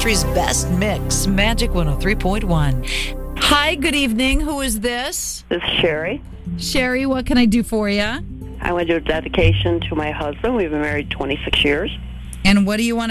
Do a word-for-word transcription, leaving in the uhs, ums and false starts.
country's best mix, Magic one oh three point one. Hi, good evening. Who is this? This is Sherry. Sherry, what can I do for you? I want to do a dedication to my husband. We've been married twenty-six years. And what do you want